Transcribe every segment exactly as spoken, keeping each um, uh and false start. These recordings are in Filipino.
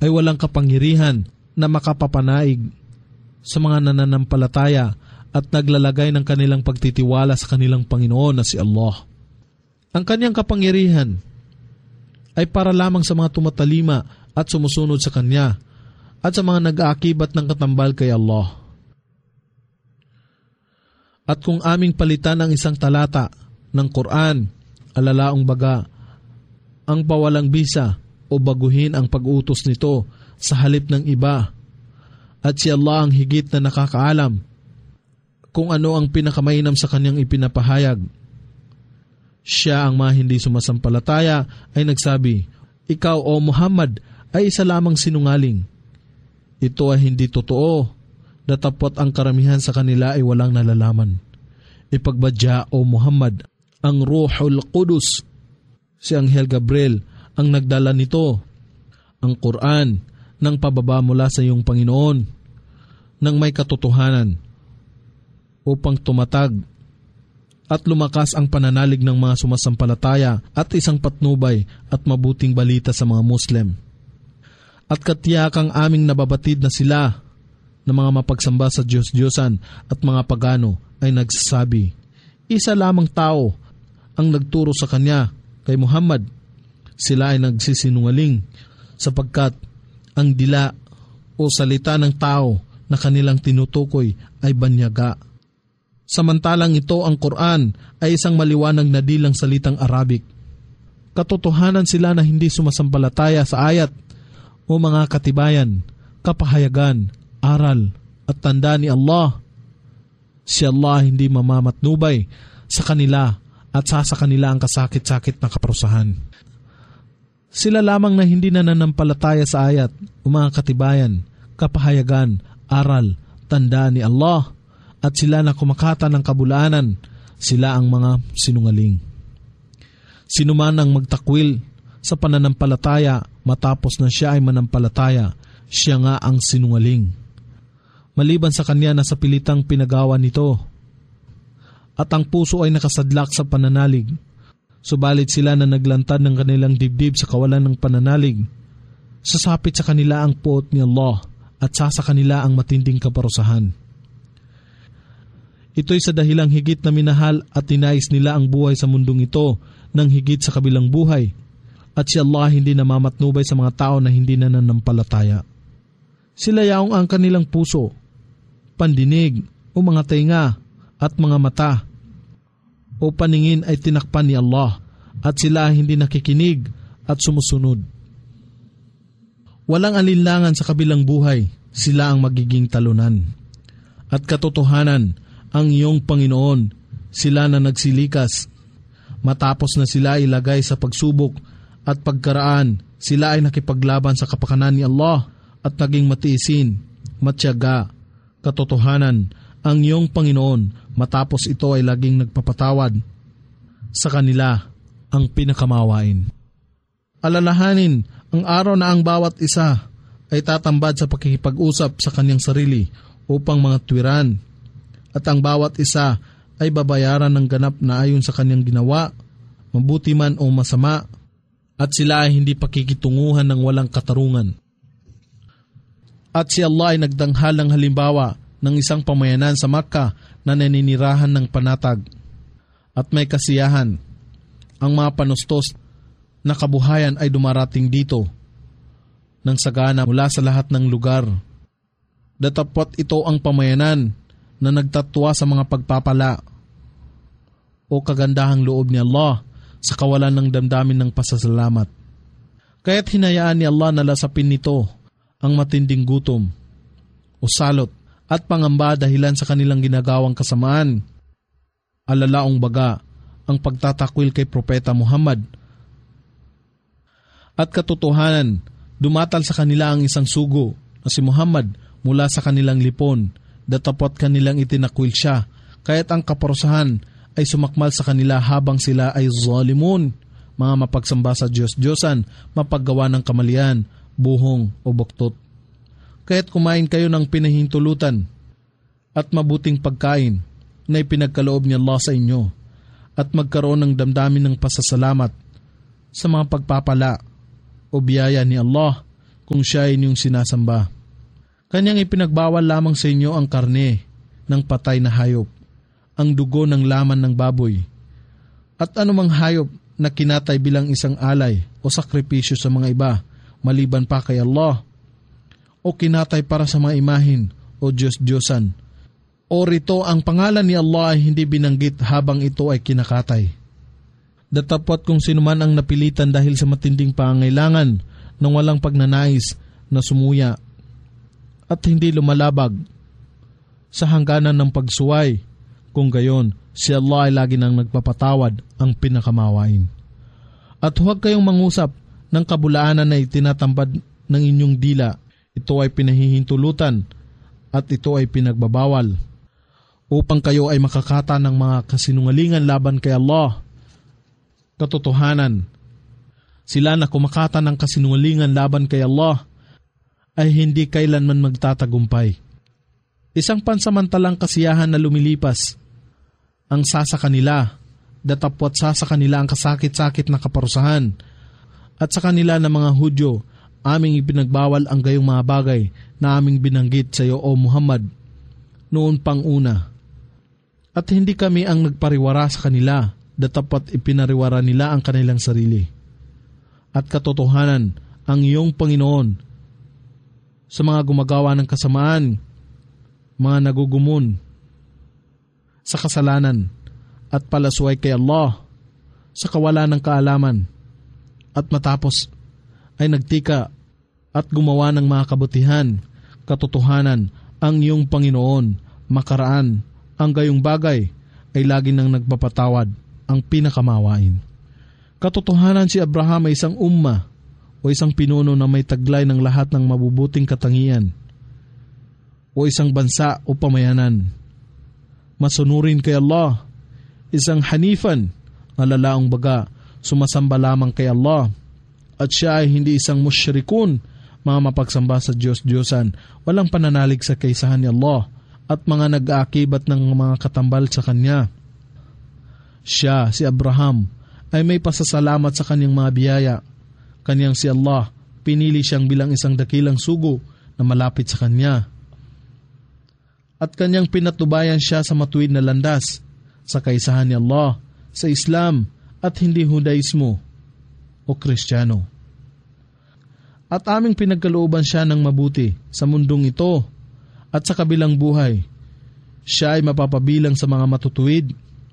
ay walang kapangyarihan na makapapanaig sa mga nananampalataya at naglalagay ng kanilang pagtitiwala sa kanilang Panginoon na si Allah. Ang kanyang kapangyarihan ay para lamang sa mga tumatalima at sumusunod sa Kanya at sa mga nag-aakibat ng katambal kay Allah. At kung aming palitan ang isang talata ng Quran, alalaong baga, ang pawalang bisa o baguhin ang pag-utos nito sa halip ng iba, at si Allah ang higit na nakakaalam kung ano ang pinakamainam sa kanyang ipinapahayag. Siya ang mga hindi sumasampalataya ay nagsabi, "Ikaw o Muhammad ay isa lamang sinungaling. Ito ay hindi totoo, datapot ang karamihan sa kanila ay walang nalalaman. Ipagbadya o Muhammad, ang Ruhul Qudus, si Anghel Gabriel, ang nagdala nito, ang Quran, ng pababa mula sa iyong Panginoon, ng may katotohanan, upang tumatag at lumakas ang pananalig ng mga sumasampalataya at isang patnubay at mabuting balita sa mga Muslim. At katiyakang aming nababatid na sila ng mga mapagsamba sa Diyos-Diyosan at mga pagano ay nagsasabi, isa lamang tao ang nagturo sa kanya kay Muhammad. Sila ay nagsisinungaling sapagkat ang dila o salita ng tao na kanilang tinutukoy ay banyaga. Samantalang ito ang Quran ay isang maliwanag na dilang salitang Arabic. Katotohanan sila na hindi sumasampalataya sa ayat o mga katibayan, kapahayagan, aral at tanda ni Allah. Si Allah hindi mamamatnubay sa kanila at sa kanila ang kasakit-sakit na kaparusahan. Sila lamang na hindi nananampalataya sa ayat o mga katibayan, kapahayagan, aral, tanda ni Allah, at sila na kumakata ng kabulaanan, sila ang mga sinungaling. Sino man ang magtakwil sa pananampalataya matapos na siya ay manampalataya, siya nga ang sinungaling. Maliban sa kanya na sa pilitang pinagawa nito, at ang puso ay nakasadlak sa pananalig, subalit sila na naglantad ng kanilang dibdib sa kawalan ng pananalig, sasapit sa kanila ang puot ni Allah at sasa kanila ang matinding kaparusahan. Ito'y sa dahilang higit na minahal at tinais nila ang buhay sa mundong ito ng higit sa kabilang buhay, at si Allah hindi namamatnubay sa mga tao na hindi nananampalataya. Sila yaong ang kanilang puso, pandinig o mga tainga at mga mata o paningin ay tinakpan ni Allah, at sila hindi nakikinig at sumusunod. Walang alinlangan sa kabilang buhay, sila ang magiging talunan. At katotohanan, ang iyong Panginoon, sila na nagsilikas. Matapos na sila ilagay sa pagsubok at pagkaraan, sila ay nakipaglaban sa kapakanan ni Allah at naging matiisin, matyaga. Katotohanan, ang iyong Panginoon, matapos ito ay laging nagpapatawad sa kanila ang pinakamawain. Alalahanin ang araw na ang bawat isa ay tatambad sa pakikipag-usap sa kanyang sarili upang mga tuwiran, at ang bawat isa ay babayaran ng ganap na ayon sa kanyang ginawa, mabuti man o masama, at sila ay hindi pakikitunguhan ng walang katarungan. At si Allah ay nagdanghal ng halimbawa ng isang pamayanan sa Makkah na naninirahan ng panatag at may kasiyahan. Ang mga panustos na kabuhayan ay dumarating dito ng sagana mula sa lahat ng lugar. Datapot ito ang pamayanan na nagtatwa sa mga pagpapala o kagandahang loob ni Allah sa kawalan ng damdamin ng pasasalamat. Kaya't hinayaan ni Allah na lasapin nito ang matinding gutom o salot at pangamba dahilan sa kanilang ginagawang kasamaan. Alalaong baga ang pagtatakwil kay Propeta Muhammad. At katotohanan, dumatal sa kanila ang isang sugo na si Muhammad mula sa kanilang lipon, datapot kanilang itinakwil siya, kaya't ang kaparusahan ay sumakmal sa kanila habang sila ay zalimun, mga mapagsamba sa Diyos-Diyosan, mapaggawa ng kamalian, buhong o buktot. Kaya't kumain kayo ng pinahintulutan at mabuting pagkain na ipinagkaloob ni Allah sa inyo, at magkaroon ng damdamin ng pasasalamat sa mga pagpapala o biyaya ni Allah kung siya ay inyong sinasamba. Kanyang ipinagbawal lamang sa inyo ang karne ng patay na hayop, ang dugo ng laman ng baboy, at anumang hayop na kinatay bilang isang alay o sakripisyo sa mga iba, maliban pa kay Allah, o kinatay para sa mga imahin o Diyos-Diyosan, o rito ang pangalan ni Allah ay hindi binanggit habang ito ay kinakatay. Datapwat kung sino man ang napilitan dahil sa matinding pangangailangan ng walang pagnanais na sumuya at hindi lumalabag sa hangganan ng pagsuway, kung gayon, si Allah ay lagi nang nagpapatawad, ang pinakamawain. At huwag kayong mangusap ng kabulaanan na itinatambad ng inyong dila. Ito ay pinahihintulutan at ito ay pinagbabawal upang kayo ay makakata ng mga kasinungalingan laban kay Allah. Katotohanan, sila na kumakata ng kasinungalingan laban kay Allah ay hindi kailanman magtatagumpay. Isang pansamantalang kasiyahan na lumilipas ang sasa kanila, datapwat sasa kanila ang kasakit-sakit na kaparusahan, at sa kanila na mga Hudyo, aming ipinagbawal ang gayong mga bagay na aming binanggit sa iyo, O Muhammad, noon pang una. At hindi kami ang nagpariwara sa kanila, datapwat ipinariwara nila ang kanilang sarili. At katotohanan, ang iyong Panginoon sa mga gumagawa ng kasamaan, mga nagugumon sa kasalanan at palasway kay Allah sa kawalan ng kaalaman, at matapos ay nagtika at gumawa ng mga kabutihan. Katotohanan, ang iyong Panginoon makaraan ang gayong bagay ay lagi nang nagpapatawad, ang pinakamawain. Katotohanan, si Abraham ay isang umma o isang pinuno na may taglay ng lahat ng mabubuting katangian, o isang bansa o pamayanan. Masunurin kay Allah, isang hanifan, ang lalaong baga, sumasamba lamang kay Allah, at siya ay hindi isang musyrikun, mga mapagsamba sa Diyos-Diyosan, walang pananalig sa kaisahan ni Allah, at mga nag-aakibat ng mga katambal sa Kanya. Siya, si Abraham, ay may pasasalamat sa kanyang mga biyaya. Kanyang si Allah, pinili siyang bilang isang dakilang sugo na malapit sa Kanya. At kanyang pinatubayan siya sa matuwid na landas, sa kaisahan ni Allah, sa Islam at hindi Hudaismo o Kristiyano. At aming pinagkalooban siya ng mabuti sa mundong ito at sa kabilang buhay. Siya ay mapapabilang sa mga matutuwid.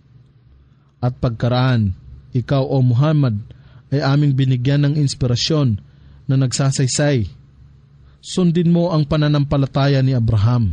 At pagkaraan, ikaw o Muhammad ay aming binigyan ng inspirasyon na nagsasaysay. Sundin mo ang pananampalataya ni Abraham,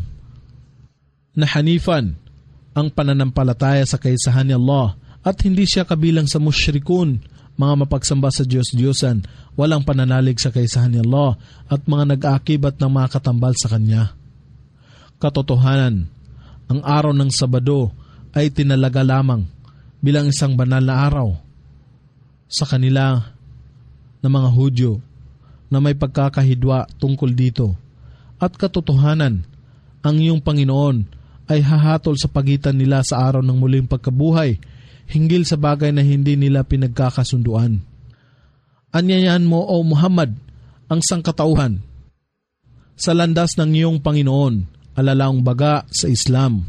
na hanifan, ang pananampalataya sa kaisahan ni Allah, at hindi siya kabilang sa musyrikun, mga mapagsamba sa Diyos-Diyosan, walang pananalig sa kaisahan ni Allah, at mga nag-aakibat ng mga katambal sa Kanya. Katotohanan, ang araw ng Sabado ay tinalaga lamang bilang isang banal na araw sa kanila na mga Hudyo na may pagkakahidwa tungkol dito. At katotohanan, ang iyong Panginoon ay hahatol sa pagitan nila sa araw ng muling pagkabuhay, hinggil sa bagay na hindi nila pinagkakasunduan. Anyayahan mo, O Muhammad, ang sangkatauhan sa landas ng iyong Panginoon, alalaong baga sa Islam,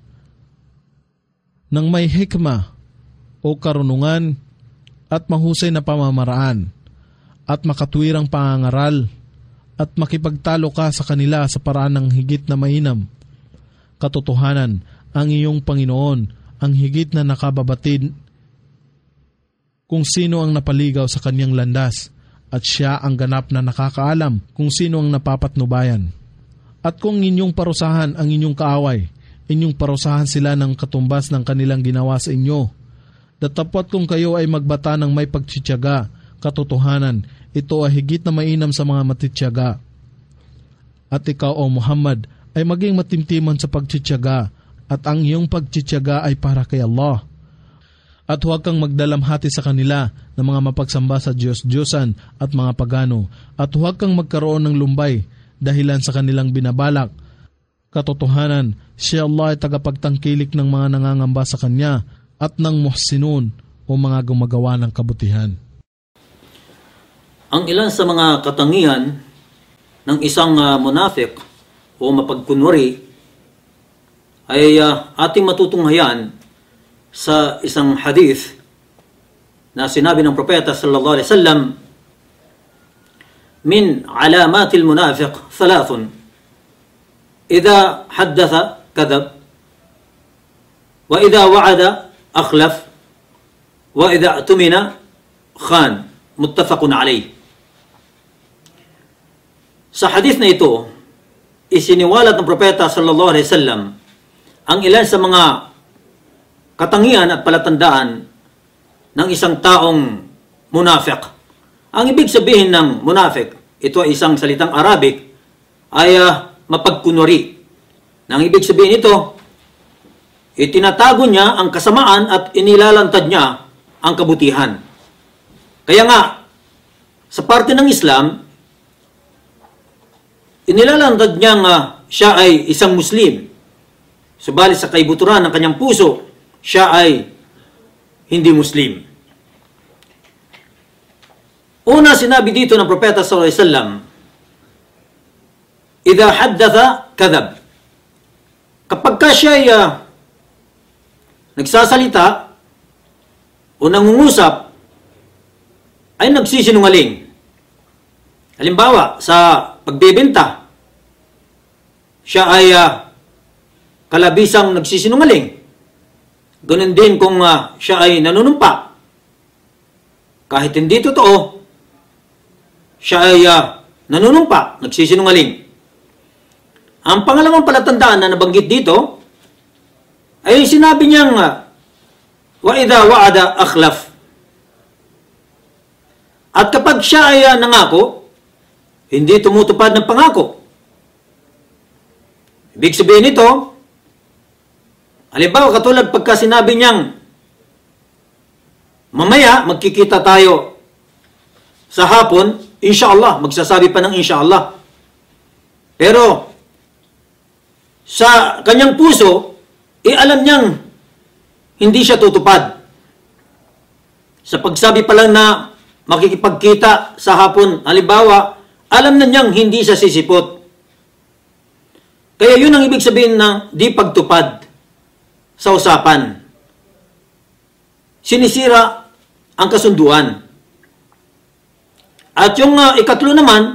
nang may hikma o karunungan at mahusay na pamamaraan at makatwirang pangangaral, at makipagtalo ka sa kanila sa paraan ng higit na mainam. Katotohanan, ang iyong Panginoon ang higit na nakababatid kung sino ang napaligaw sa kanyang landas, at siya ang ganap na nakakaalam kung sino ang napapatnubayan. At kung inyong parusahan ang inyong kaaway, inyong parusahan sila ng katumbas ng kanilang ginawa sa inyo. Datapwat kung kayo ay magbata ng may pagtsitsaga, katotohanan, ito ay higit na mainam sa mga matitsaga. At ikaw, O Muhammad, ay maging matimtiman sa pagtsitsaga, at ang iyong pagtsitsaga ay para kay Allah. At huwag kang magdalamhati sa kanila ng mga mapagsamba sa Diyos-Diyosan at mga pagano, at huwag kang magkaroon ng lumbay dahilan sa kanilang binabalak. Katotohanan, si Allah ay tagapagtangkilik ng mga nangangamba sa Kanya at ng muhsinun o mga gumagawa ng kabutihan. Ang ilan sa mga katangian ng isang uh, munafik o mapagkunwari ay uh, ating matutunghayan sa isang hadith na sinabi ng propeta sallallahu alaihi wasallam, min alamatil munafiq thalathun, idha haddatha kadhab, wa idha wa'ada akhlaf, wa idha tumina khan. Muttafaqun alayh. Sa hadith na ito, isiniwalat ng propeta sallallahu alaihi wasallam ang ilan sa mga katangian at palatandaan ng isang taong munafik. Ang ibig sabihin ng munafik, ito ay isang salitang Arabic, ay uh, mapagkunwari. Ang ibig sabihin ito, itinatago niya ang kasamaan at inilalantad niya ang kabutihan. Kaya nga, sa parte ng Islam, inilalantad niyang uh, siya ay isang Muslim. Subalit sa kaibuturan ng kanyang puso, siya ay hindi Muslim. Una, sinabi dito ng propeta sallallahu alaihi wasallam, idha haddatha kadhab. Kapag ka siya ay uh, nagsasalita o nangungusap, ay nagsisinungaling. Halimbawa, sa pagbebenta, siya ay uh, kalabisang nagsisinungaling. Ganun din kung uh, siya ay nanunumpa. Kahit hindi totoo, siya ay uh, nanunumpa, nagsisinungaling. Ang pangalawang palatandaan na nabanggit dito, ay sinabi niyang, uh, wa idha wa'ada akhlaf. At kapag siya ay uh, nangako, hindi tumutupad ng pangako. Ibig sabihin nito, halimbawa katulad pagka sinabi niyang, mamaya magkikita tayo sa hapon, inshallah, magsasabi pa ng inshallah. Pero, sa kanyang puso, eh alam niyang hindi siya tutupad. Sa pagsabi pa lang na makikipagkita sa hapon, halimbawa, alam na niyang hindi siya sisipot. Kaya yun ang ibig sabihin ng di pagtupad sa usapan. Sinisira ang kasunduan. At yung uh, ikatlo naman,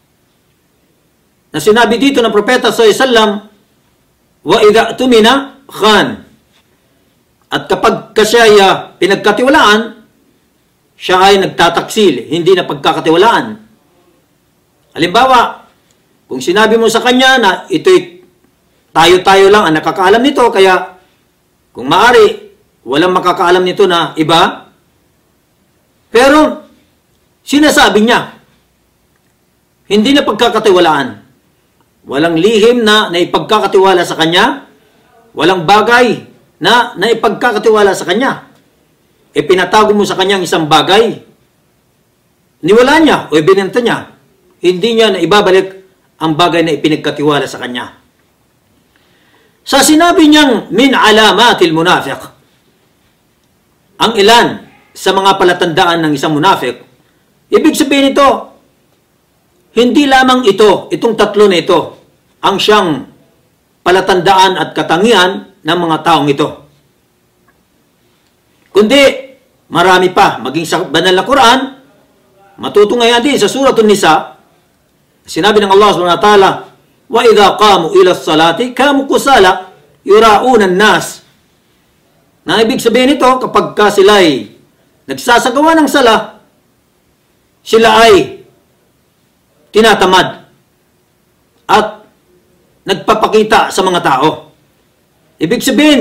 na sinabi dito ng propeta sallallahu alaihi wasallam, wa idha tumina khan. At kapag siya ay uh, pinagkatiwalaan, siya ay nagtataksil, hindi na pagkakatiwalaan. Halimbawa, kung sinabi mo sa kanya na ito'y tayo-tayo lang ang nakakaalam nito, kaya kung maari, walang makakaalam nito na iba. Pero, sinasabi niya, hindi na pagkakatiwalaan. Walang lihim na naipagkakatiwala sa kanya, walang bagay na naipagkakatiwala sa kanya. E pinatago mo sa kanyang isang bagay, niwala niya o ibinenta niya, hindi niya na ibabalik ang bagay na ipinagkatiwala sa kanya. Sa sinabi niyang min alamatil munafiq, ang ilan sa mga palatandaan ng isang munafik, ibig sabihin ito, hindi lamang ito, itong tatlo na ito, ang siyang palatandaan at katangian ng mga taong ito. Kundi, marami pa, maging sa banal na Quran, matutunghayan din sa Suratun Nisa, sinabi ng Allah subhanahu wa ta'ala, wa idha qamu ila salati, kamu kusala, yuraunan nas. Na ibig sabihin ito, kapag ka sila ay nagsasagawa ng sala, sila ay tinatamad at nagpapakita sa mga tao. Ibig sabihin,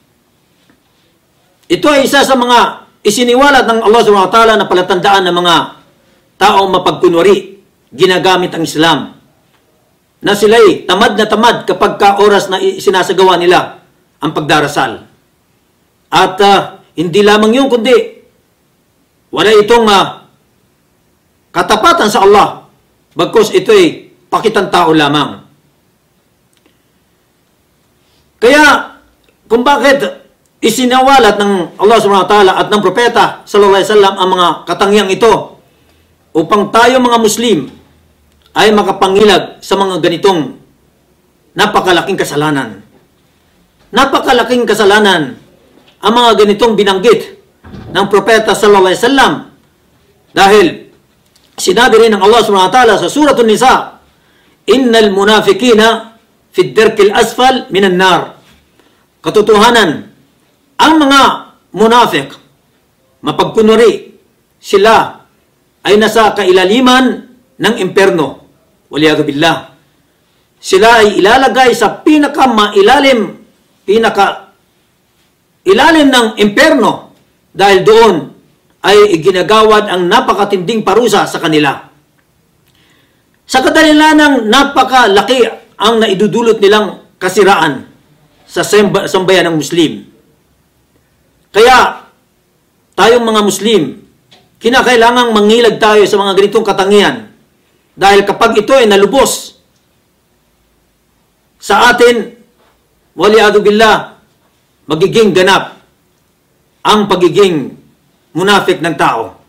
ito ay isa sa mga isiniwalat ng Allah subhanahu wa ta'ala na palatandaan ng mga taong mapagkunwari, ginagamit ang Islam, na sila'y tamad na tamad kapag ka oras na sinasagawa nila ang pagdarasal. At uh, hindi lamang yun, kundi wala itong uh, katapatan sa Allah, bagkus ito'y pakitang tao lamang. Kaya, kung bakit isinawalat ng Allah subhanahu wa ta'ala at ng propeta sallallahu alaihi wasallam ang mga katangiang ito upang tayo mga Muslim ay makapangilag sa mga ganitong napakalaking kasalanan. Napakalaking kasalanan ang mga ganitong binanggit ng Propeta sallallahu alaihi wasallam, dahil sinabi rin ng Allah subhanahu wa ta'ala sa Surah An-Nisa, innal munafikina fi ad-darkil asfal minan nar. Katotohanan, ang mga munafik, mapagkunwari, sila ay nasa kailaliman ng impyerno. Waliyadu billah. Sila ay ilalagay sa pinakamailalim, pinaka ilalim ng impyerno, dahil doon ay iginagawad ang napakatinding parusa sa kanila. Sa kadahilanang napakalaki ang naidudulot nilang kasiraan sa sambayan ng Muslim. Kaya tayong mga Muslim, kinakailangang mangilag tayo sa mga ganitong katangian, dahil kapag ito ay nalubos sa atin, waliyadu billah, magiging ganap ang pagiging munafik ng tao.